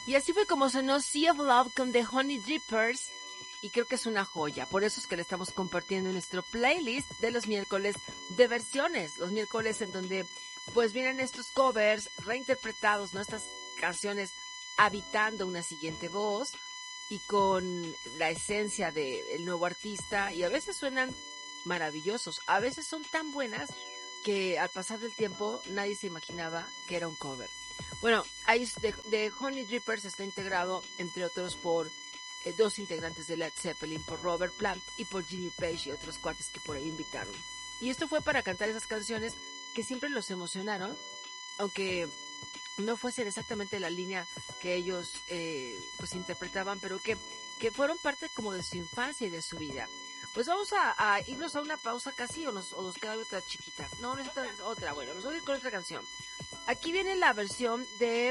Y así fue como sonó Sea of Love con The Honey Drippers. Y creo que es una joya. Por eso es que le estamos compartiendo en nuestro playlist de los miércoles de versiones. Los miércoles en donde pues vienen estos covers reinterpretados, ¿no? Estas canciones habitando una siguiente voz y con la esencia del nuevo artista. Y a veces suenan maravillosos. A veces son tan buenas que al pasar del tiempo nadie se imaginaba que era un cover. Bueno, ahí de Honey Drippers está integrado, entre otros, por dos integrantes de Led Zeppelin, por Robert Plant y por Jimmy Page y otros cuates que por ahí invitaron. Y esto fue para cantar esas canciones que siempre los emocionaron, aunque no fuesen exactamente la línea que ellos pues interpretaban, pero que fueron parte como de su infancia y de su vida. Pues vamos a irnos a una pausa casi o nos queda otra chiquita. No, es otra. Bueno, nos vamos a ir con otra canción. Aquí viene la versión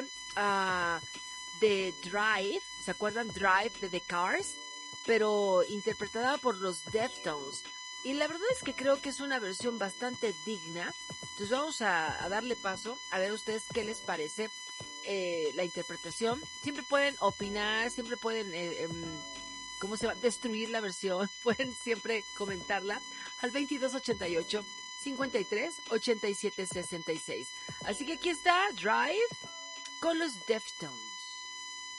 de Drive, ¿se acuerdan? Drive de The Cars, pero interpretada por los Deftones. Y la verdad es que creo que es una versión bastante digna. Entonces vamos a darle paso a ver ustedes qué les parece la interpretación. Siempre pueden opinar, siempre pueden, ¿cómo se va? Destruir la versión. Pueden siempre comentarla al 2288 53 87 66. Así que aquí está Drive con los Deftones.